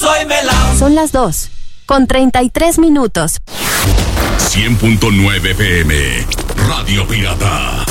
soy melao. Son las 2:33. 100.9 FM, Radio Pirata.